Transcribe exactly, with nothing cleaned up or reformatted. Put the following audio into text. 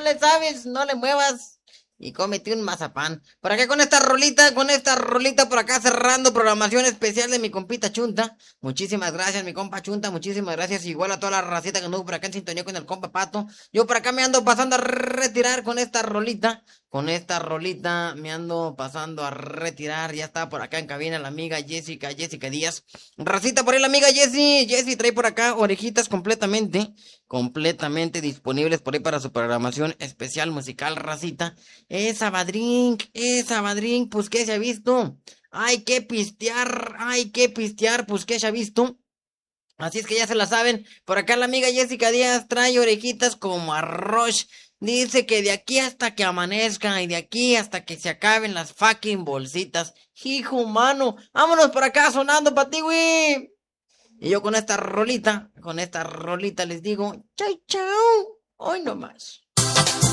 le sabes, no le muevas. Y cómete un mazapán. Por acá con esta rolita, con esta rolita por acá cerrando programación especial de mi compita Chunta. Muchísimas gracias, mi compa Chunta. Muchísimas gracias. Igual a toda la racita que anduvo por acá en sintonía con el compa Pato. Yo por acá me ando pasando a retirar con esta rolita. Con esta rolita me ando pasando a retirar. Ya está por acá en cabina la amiga Jessica, Jessica Díaz. Racita por ahí la amiga Jessie. Jessie trae por acá orejitas completamente, completamente disponibles por ahí para su programación especial musical, racita. Es Sabadrink, es Sabadrink, pues que se ha visto. Hay que pistear, hay que pistear, pues que se ha visto. Así es que ya se la saben. Por acá la amiga Jessica Díaz trae orejitas como arroz. Dice que de aquí hasta que amanezca y de aquí hasta que se acaben las fucking bolsitas. Hijo humano, vámonos por acá sonando pa' ti, güey. Y yo con esta rolita, con esta rolita les digo, chau, chau. Hoy nomás.